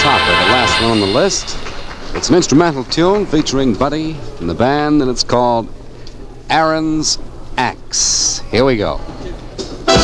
Hopper, the last one on the list. It's an instrumental tune featuring Buddy and the band, and it's called Aaron's Axe. Here we go.